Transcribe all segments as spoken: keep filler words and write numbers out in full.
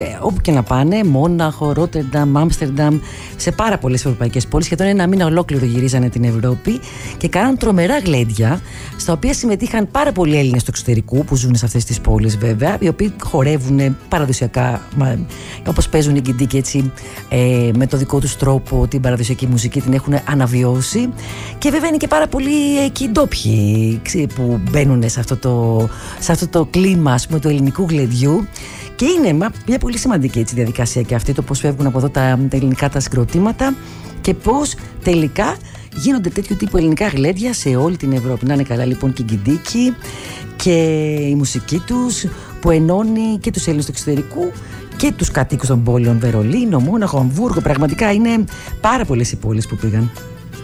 Ε, όπου και να πάνε, Μόναχο, Ρότερνταμ, Άμστερνταμ, σε πάρα πολλές ευρωπαϊκές πόλεις, σχεδόν ένα μήνα ολόκληρο γυρίζανε την Ευρώπη και κάναν τρομερά γλέντια, στα οποία συμμετείχαν πάρα πολλοί Έλληνες του εξωτερικού που ζουν σε αυτές τις πόλεις, βέβαια, οι οποίοι χορεύουν παραδοσιακά, όπως παίζουν οι Κιντίκοι, έτσι, ε, με το δικό τους τρόπο, την παραδοσιακή μουσική την έχουν αναβιώσει. Και βέβαια είναι και πάρα πολλοί εκεί ντόπιοι που μπαίνουν σε αυτό το, σε αυτό το κλίμα, ας πούμε, του ελληνικού γλεντιού. Και είναι μια πολύ σημαντική, έτσι, διαδικασία και αυτή, το πώς φεύγουν από εδώ τα, τα ελληνικά τα συγκροτήματα και πώς τελικά γίνονται τέτοιου τύπου ελληνικά γλέντια σε όλη την Ευρώπη. Να είναι καλά λοιπόν και οι Κιντίκοι και η μουσική τους που ενώνει και τους Έλληνες του εξωτερικού και τους κατοίκους των πόλεων Βερολίνο, Μόναχο, Αμβούργο. Πραγματικά είναι πάρα πολλές οι πόλεις που πήγαν.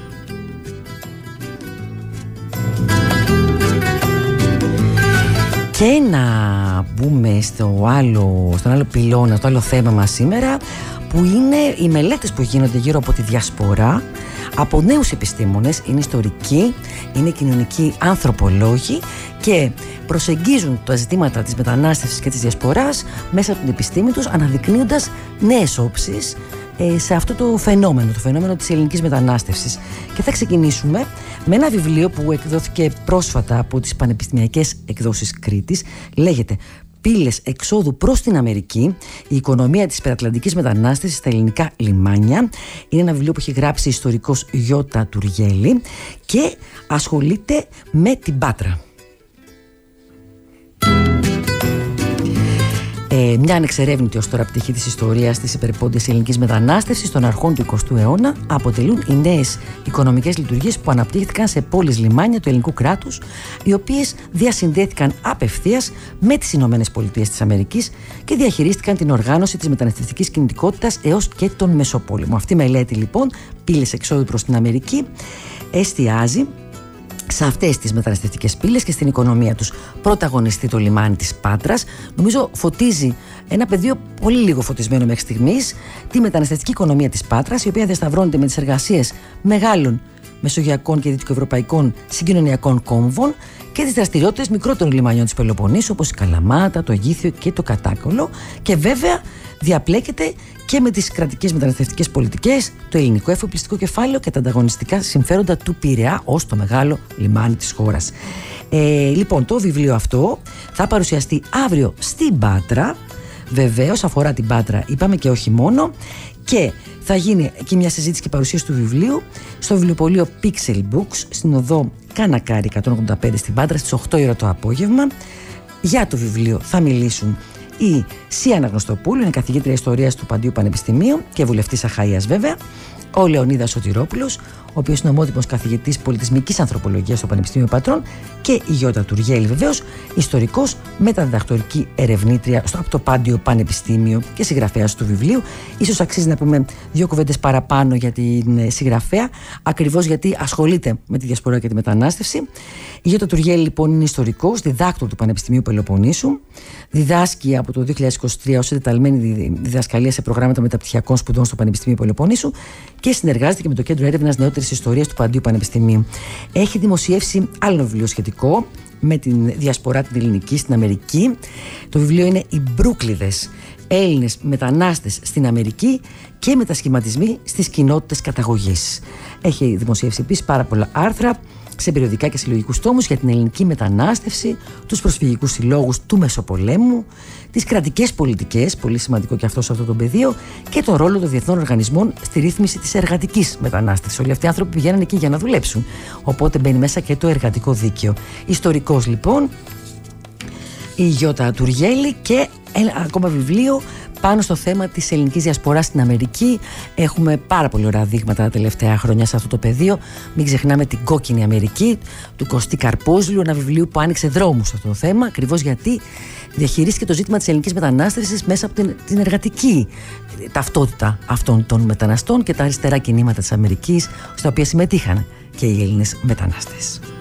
Και να μπούμε στο άλλο, στον άλλο πυλώνα, στο άλλο θέμα μας σήμερα, που είναι οι μελέτες που γίνονται γύρω από τη διασπορά από νέους επιστήμονες. Είναι ιστορικοί, είναι κοινωνικοί ανθρωπολόγοι και προσεγγίζουν τα ζητήματα της μετανάστευσης και της διασποράς μέσα από την επιστήμη τους, αναδεικνύοντας νέες όψεις σε αυτό το φαινόμενο, το φαινόμενο της ελληνικής μετανάστευσης. Και θα ξεκινήσουμε με ένα βιβλίο που εκδόθηκε πρόσφατα από τις Πανεπιστημιακές Εκδόσεις Κρήτης. Λέγεται «Πύλες εξόδου προς την Αμερική, η οικονομία της υπερατλαντικής μετανάστευσης στα ελληνικά λιμάνια». Είναι ένα βιβλίο που έχει γράψει ιστορικός Γιώτα Τουργέλη και ασχολείται με την Πάτρα. Ε, μια ανεξερεύνητη ως τώρα πτυχή της ιστορίας της υπερπόντιας ελληνικής μετανάστευσης των αρχών του εικοστού αιώνα αποτελούν οι νέες οικονομικές λειτουργίες που αναπτύχθηκαν σε πόλεις λιμάνια του ελληνικού κράτους, οι οποίες διασυνδέθηκαν απευθείας με τις Ηνωμένες Πολιτείες της Αμερικής και διαχειρίστηκαν την οργάνωση της μεταναστευτικής κινητικότητας έως και τον Μεσοπόλεμο. Αυτή η μελέτη λοιπόν, «Πύλες εξόδου προς την Αμερική», εστιάζει σε αυτές τις μεταναστευτικές πύλες και στην οικονομία τους. Πρωταγωνιστεί το λιμάνι της Πάτρας. Νομίζω φωτίζει ένα πεδίο πολύ λίγο φωτισμένο μέχρι στιγμής, τη μεταναστευτική οικονομία της Πάτρας, η οποία διασταυρώνεται με τις εργασίες μεγάλων μεσογειακών και δυτικοευρωπαϊκών συγκοινωνιακών κόμβων και τις δραστηριότητες μικρότερων λιμανιών της Πελοποννήσου, όπως η Καλαμάτα, το Αιγήθιο και το Κατάκολο, και βέβαια διαπλέκεται και με τις κρατικές μεταναστευτικές πολιτικές, το ελληνικό εφοπλιστικό κεφάλαιο και τα ανταγωνιστικά συμφέροντα του Πειραιά ως το μεγάλο λιμάνι της χώρας. Ε, λοιπόν, το βιβλίο αυτό θα παρουσιαστεί αύριο στην Πάτρα. Βεβαίως αφορά την Πάτρα, είπαμε, και όχι μόνο. Και θα γίνει εκεί μια συζήτηση και παρουσίαση του βιβλίου στο βιβλιοπωλείο Pixel Books, στην οδό Κανακάρη εκατόν ογδόντα πέντε στην Πάτρα, στις οκτώ η ώρα το απόγευμα. Για το βιβλίο θα μιλήσουν η Σία Αναγνωστοπούλου, είναι καθηγήτρια ιστορίας του Παντίου Πανεπιστημίου και βουλευτής Αχαΐας βέβαια, ο Λεωνίδας Σωτηρόπουλος, ο οποίος είναι ομότιμος καθηγητής πολιτισμικής ανθρωπολογίας στο Πανεπιστήμιο Πατρών, και η Γιώτα Τουργέλη, βεβαίως, ιστορικός, μεταδιδακτορική ερευνήτρια στο, από το Πάντιο Πανεπιστήμιο και συγγραφέας του βιβλίου. Ίσως αξίζει να πούμε δύο κουβέντες παραπάνω για την συγγραφέα, ακριβώς γιατί ασχολείται με τη διασπορά και τη μετανάστευση. Η Γιώτα Τουργέλη λοιπόν είναι ιστορικός, διδάκτορ του Πανεπιστημίου Πελοποννήσου, διδάσκει από το δύο χιλιάδες είκοσι τρία ως εντεταλμένη διδασκαλία σε προγράμματα μεταπτυχιακών σπουδών στο Πανεπιστήμιο Πελοποννήσου και συνεργάζεται και με το Κέντρο Έρευνας Νεότερης Ιστορίας του Παντίου Πανεπιστημίου. Έχει δημοσιεύσει άλλο βιβλίο σχετικό με την διασπορά την ελληνική στην Αμερική. Το βιβλίο είναι «Οι Μπρούκλιδες, Έλληνες μετανάστες στην Αμερική και μετασχηματισμοί στις κοινότητες καταγωγής». Έχει δημοσιεύσει επίσης πάρα πολλά άρθρα σε περιοδικά και συλλογικούς τόμους για την ελληνική μετανάστευση, τους προσφυγικούς συλλόγους του Μεσοπολέμου, τις κρατικές πολιτικές, πολύ σημαντικό και αυτό σε αυτό το πεδίο, και τον ρόλο των διεθνών οργανισμών στη ρύθμιση της εργατικής μετανάστευσης. Όλοι αυτοί οι άνθρωποι πηγαίνουν εκεί για να δουλέψουν. Οπότε μπαίνει μέσα και το εργατικό δίκαιο. Ιστορικός λοιπόν η Γιώτα Τουργέλη, και ένα ακόμα βιβλίο πάνω στο θέμα της ελληνικής διασποράς στην Αμερική. Έχουμε πάρα πολύ ωραία δείγματα τα τελευταία χρόνια σε αυτό το πεδίο. Μην ξεχνάμε την Κόκκινη Αμερική του Κωστή Καρπόζηλου, ένα βιβλίο που άνοιξε δρόμους σε αυτό το θέμα, ακριβώς γιατί διαχειρίστηκε το ζήτημα της ελληνικής μετανάστευσης μέσα από την, την εργατική ταυτότητα αυτών των μεταναστών και τα αριστερά κινήματα της Αμερικής, στα οποία συμμετείχαν και οι Έλληνες μετανάστες.